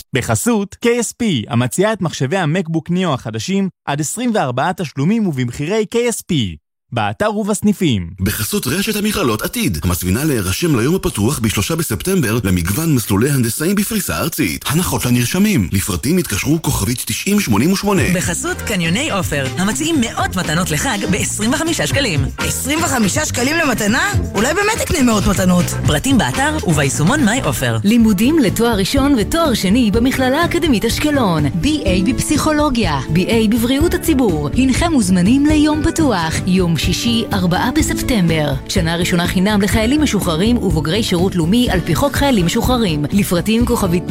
בחסות KSP, המציעה את מחשבי המקבוק ניאו החדשים עד 24 תשלומים ובמחירי KSP. באתר ובסניפים. בחסות רשת המכללות עתיד, המזמינה להירשם ליום הפתוח ב3 בספטמבר למגוון מסלולי הנדסאים בפריסה ארצית. הנחות לנרשמים, לפרטים התקשרו כוכבית 9088. בחסות קניוני אופר, המציעים מאות מתנות לחג ב-25 שקלים. 25 שקלים למתנה? אולי באמת תקנה מאות מתנות. פרטים באתר וביישומון מיי אופר. לימודים לתואר ראשון ותואר שני במכללה האקדמית אשקלון. BA בפסיכולוגיה, BA בבריאות הציבור. הנכם מוזמנים ליום פתוח, יום שישי 4 בספטמבר. שנה ראשונה חינם לחיילים משוחררים ובוגרי שירות לאומי על פי חוק חיילים משוחררים. לפרטים כוכבית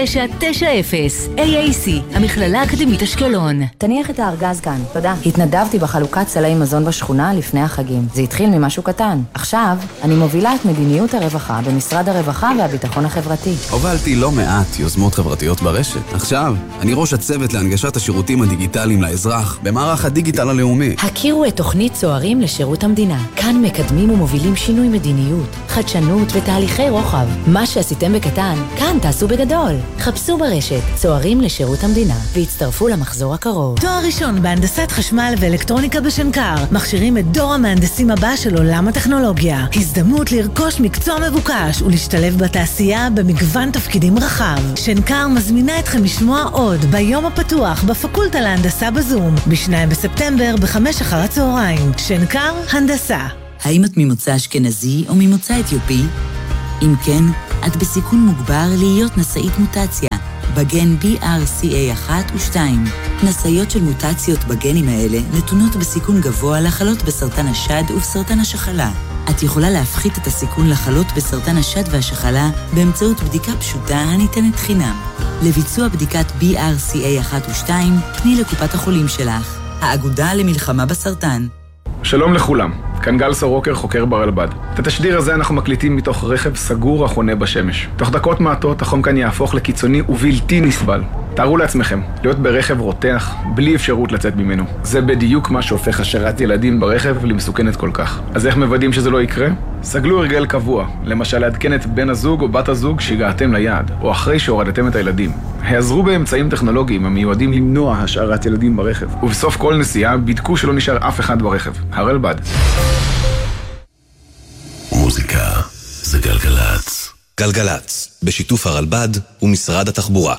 9990. AAC, המכללה האקדמית אשקלון. תניח את הארגז כאן. תודה. התנדבתי בחלוקת סלי מזון בשכונה לפני החגים. זה התחיל ממשהו קטן. עכשיו אני מובילה את מדיניות הרווחה במשרד הרווחה והביטחון החברתי. הובלתי לא מעט יוזמות חברתיות ברשת. עכשיו אני ראש הצוות להנגשת השירותים הדיגיטליים לאזרח במערך הדיגיטל הלאומי. הכירו את תוכנית צוערים לשירות המדינה. כאן מקדמים ומובילים שינוי מדיניות, חדשנות ותהליכי רוחב. מה שעשיתם בקטן, כאן תעשו בגדול. חפשו ברשת צוערים לשירות המדינה והצטרפו למחזור הקרוב. תואר ראשון בהנדסת חשמל ואלקטרוניקה בשנקר. מכשירים את דור המהנדסים הבא של עולם הטכנולוגיה. הזדמנות לרכוש מקצוע מבוקש ולהשתלב בתעשייה במגוון תפקידים רחב. שנקר מזמינה אתכם לשמוע עוד ביום הפתוח בפקולטה להנדסה בזום ב2 בספטמבר ב5 אחר הצהריים. שנקר הנדסה. האם את ממוצא אשכנזי או ממוצא אתיופי? אם כן, את בסיכון מוגבר להיות נשאית מוטציה בגן BRCA1 ו2. נשאיות של מוטציות בגנים האלה נתונות בסיכון גבוה לחלות בסרטן השד ובסרטן השחלה. את יכולה להפחית את הסיכון לחלות בסרטן השד והשחלה באמצעות בדיקה פשוטה הניתנת חינם. לביצוע בדיקת BRCA1 ו2, פני לקופת החולים שלך. האגודה למלחמה בסרטן. שלום לכולם, כאן גל סורוקר, חוקר ברלב"ד. את התשדיר הזה אנחנו מקליטים מתוך רכב סגור החונה בשמש. תוך דקות מעטות החום כאן יהפוך לקיצוני ובלתי נסבל. תארו לעצמכם, להיות ברכב רותח, בלי אפשרות לצאת ממנו. זה בדיוק מה שהופך השארת ילדים ברכב למסוכנת כל כך. אז איך מוודאים שזה לא יקרה? סגלו הרגל קבוע, למשל לעדכן את בן הזוג או בת הזוג שהגעתם ליעד, או אחרי שהורדתם את הילדים. העזרו באמצעים טכנולוגיים המיועדים למנוע השארת ילדים ברכב. ובסוף כל נסיעה בדקו שלא נשאר אף אחד ברכב. הרלב"ד. מוזיקה זה גלגלץ. גלגלץ, בשיתוף הרלב"ד ומשרד התחבורה.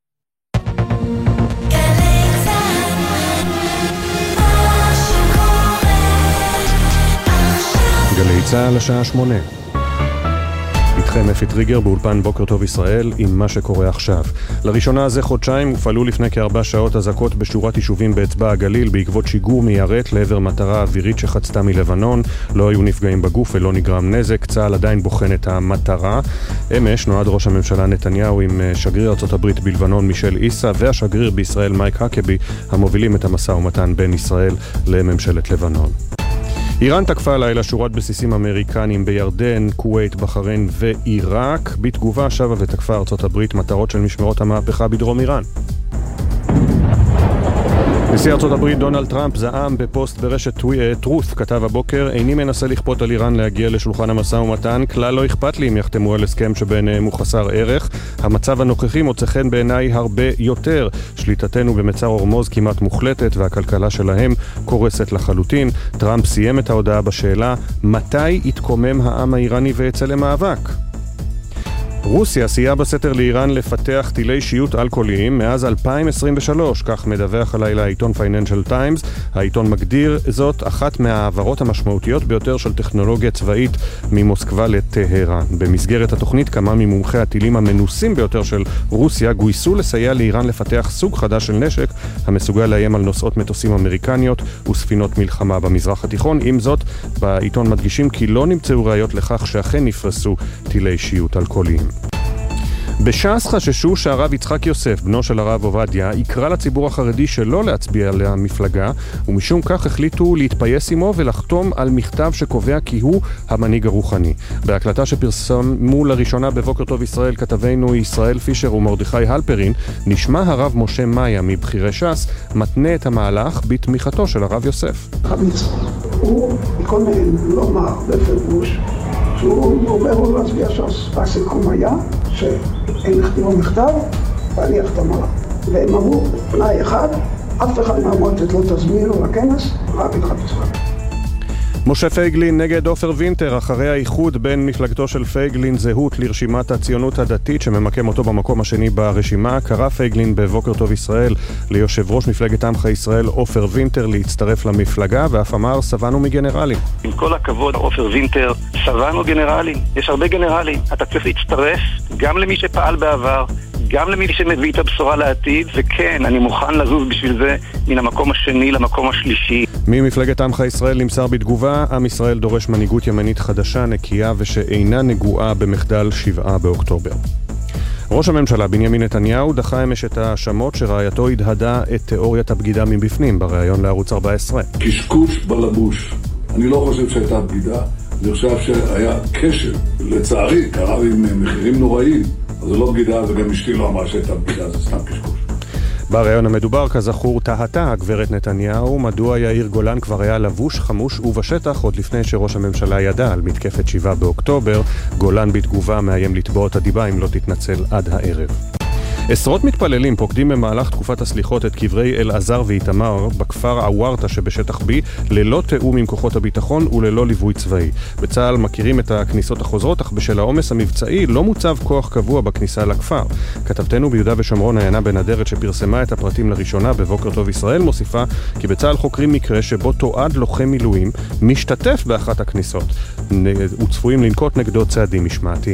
גלי צהל לשעה 8. איתכם אפי טריגר באולפן בוקר טוב ישראל עם מה שקורה עכשיו. לראשונה זה חודשיים הופעלו לפני כ4 שעות אזעקות בשורת יישובים באצבע הגליל בעקבות שיגור מיירט לעבר מטרה אווירית שחצתה מלבנון. לא היו נפגעים בגוף ולא נגרם נזק. צה"ל עדיין בוחן את המטרה. אמש נועד ראש הממשלה נתניהו עם שגריר ארצות הברית בלבנון מישל איסה והשגריר בישראל מייק הקבי המובילים את המשא ומתן בין ישראל לממשלת לבנון. איראן תקפה לילה שורת בסיסים אמריקנים בירדן, כווית, בחריין ועיראק. בתגובה שבה ותקפה ארצות הברית מטרות של משמרות המהפכה בדרום איראן. נשיא ארצות הברית דונלד טראמפ זעם בפוסט ברשת טרוס, כתב הבוקר, איני מנסה לכפות על איראן להגיע לשולחן המשא ומתן, כלל לא אכפת לי אם יחתמו על הסכם שביניהם הוא חסר ערך. המצב הנוכחי מוצא חן בעיניי הרבה יותר. שליטתנו במצר הורמוז כמעט מוחלטת והכלכלה שלהם קורסת לחלוטין. טראמפ סיים את ההודעה בשאלה, מתי יתקומם העם האיראני ויצא למאבק? רוסיה סייעה בסתר לאיראן לפתח טילי שיוט אלכוהוליים מאז 2023, כך מדווח הלילה העיתון פייננשל טיימס. העיתון מגדיר זאת אחת מהעברות המשמעותיות ביותר של טכנולוגיה צבאית ממוסקבה לטהרן. במסגרת התוכנית כמה ממומחי הטילים המנוסים ביותר של רוסיה גויסו לסייע לאיראן לפתח סוג חדש של נשק המסוגל לאיים על נוסעות מטוסים אמריקניות וספינות מלחמה במזרח התיכון. עם זאת, בעיתון מדגישים כי לא נמצאו ראיות לכך שאכן נפרסו טילי שיוט אלכוהוליים. בש"ס חששו שהרב יצחק יוסף, בנו של הרב עובדיה, יקרא לציבור החרדי שלא להצביע למפלגה, ומשום כך החליטו להתפייס עמו ולחתום על מכתב שקובע כי הוא המנהיג הרוחני. בהקלטה שפרסמו לראשונה בבוקר טוב ישראל כתבינו ישראל פישר ומרדכי הלפרין, נשמע הרב משה מאיה מבחירי ש"ס מתנה את המהלך בתמיכתו של הרב יוסף. הרב יצחק, הוא מכל מיני לומר בפירוש שהוא אומר לו להצביע ש"ס. הסיכום היה שאין לכתיבו מכתב ואני אחתום עליו. והם אמרו, תנאי אחד, אף אחד מהמועצת לא תזמינו לכנס, רק אחד ישראל. משה פייגלין נגד עופר וינטר, אחרי האיחוד בין מפלגתו של פייגלין זהות לרשימת הציונות הדתית שממקם אותו במקום השני ברשימה, קרא פייגלין בבוקר טוב ישראל ליושב ראש מפלגת עמך ישראל עופר וינטר להצטרף למפלגה, ואף אמר סבנו מגנרלים. עם כל הכבוד עופר וינטר, סבנו גנרלים, יש הרבה גנרלים, אתה צריך להצטרף גם למי שפעל בעבר, גם למי שמביא את הבשורה לעתיד, וכן, אני מוכן לזוז בשביל זה מן המקום השני למקום השלישי. ממפלגת עמך ישראל נמסר בתגובה, עם ישראל דורש מנהיגות ימנית חדשה, נקייה ושאינה נגועה במחדל 7 באוקטובר. ראש הממשלה בנימין נתניהו דחה אמש את ההאשמות שרעייתו הדהדה את תיאוריית הבגידה מבפנים בריאיון לערוץ 14. קשקוש בלבוש. אני לא חושב שהייתה בגידה, אני חושב שהיה קשר. לצערי, קרה עם מחירים נוראים. זה לא בגידה, וגם אשתי לא אמרה שהייתה בגידה, זה סתם קשקוש. ברעיון המדובר, כזכור, תהתה הגברת נתניהו מדוע יאיר גולן כבר היה לבוש, חמוש ובשטח עוד לפני שראש הממשלה ידע על מתקפת 7 באוקטובר. גולן בתגובה מאיים לתבוע את הדיבה אם לא תתנצל עד הערב. עשרות מתפללים פוקדים במהלך תקופת הסליחות את קברי אלעזר ואיתמר בכפר עוורתה שבשטח B ללא תאום עם כוחות הביטחון וללא ליווי צבאי. בצה"ל מכירים את הכניסות החוזרות, אך בשל העומס המבצעי לא מוצב כוח קבוע בכניסה לכפר. כתבתנו ביהודה ושומרון עיינה בן הדרת שפרסמה את הפרטים לראשונה בבוקר טוב ישראל מוסיפה כי בצה"ל חוקרים מקרה שבו תועד לוחם מילואים משתתף באחת הכניסות וצפויים לנקוט נגדו צעדים משמעתיים.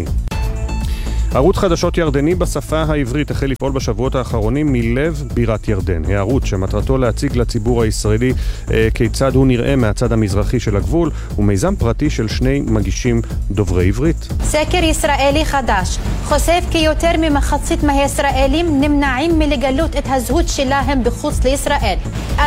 ערוץ חדשות ירדני בשפה העברית החל לפעול בשבועות האחרונים מלב בירת ירדן. הערוץ שמטרתו להציג לציבור הישראלי כיצד הוא נראה מהצד המזרחי של הגבול, ומיזם פרטי של שני מגישים דוברי עברית. סקר ישראלי חדש חושף כי יותר ממחצית מהישראלים נמנעים מלגלות את הזהות שלהם בחוץ לישראל. 41%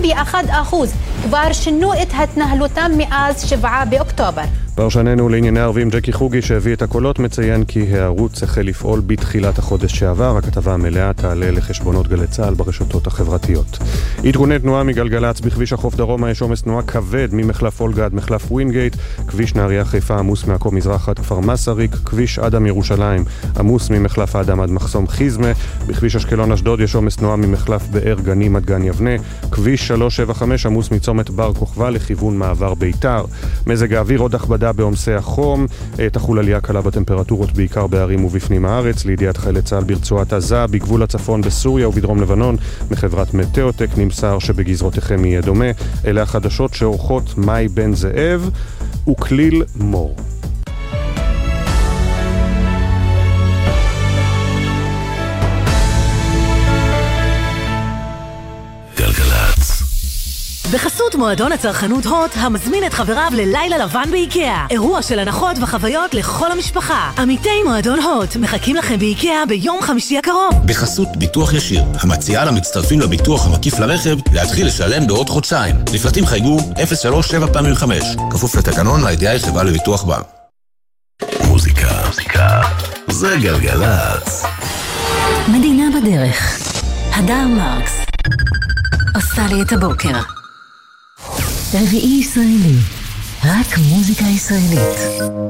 כבר שינו את התנהלותם מאז 7 באוקטובר. פרשננו לענייני ערבים ג'קי חוגי שהביא את הקולות מציין כי הערוץ החל לפעול בתחילת החודש שעבר. הכתבה המלאה תעלה לחשבונות גלי צה"ל ברשתות החברתיות. עדכוני תנועה מגלגלץ בכביש החוף דרומה יש עומס תנועה כבד ממחלף אולגה עד מחלף ווינגייט, כביש נהריה חיפה עמוס מעכו מזרח עד כפר מסריק, כביש אדם ירושלים עמוס ממחלף האדם עד מחסום חיזמה, בכביש אשקלון אשדוד יש עומס תנועה ממחלף באר גנים עד גן יבנה, כביש 375 עמוס מצומת בר כוכבא לכיוון מעבר ביתר. מזג האוויר עוד הכבדה בעומסי החום, תחול עלייה קלה בטמפרטורות בעיקר בערים ובפנים הארץ. לידיעת חיילי צה"ל ברצועת עזה, בגבול הצפון בסוריה ובדרום לבנון מחברת מטאוטק נמסר שבגזרותיכם יהיה דומה. אלה החדשות שעורכות מאי בן זאב וכליל מור. בחסות מועדון הצרכנות הוט, המזמין את חבריו ללילה לבן באיקאה. אירוע של הנחות וחוויות לכל המשפחה. עמיתי מועדון הוט מחכים לכם באיקאה ביום חמישי הקרוב. בחסות ביטוח ישיר, המציעה למצטרפים לביטוח המקיף לרכב להתחיל לשלם בעוד חודשיים. לפרטים חייגו 037 כפוף לתקנון לידיעה חברה לביטוח בה. מוזיקה זה גלגלץ. מדינה בדרך. הדר מרקס עושה לי את הבוקר. רביעי ישראלי, רק מוזיקה ישראלית.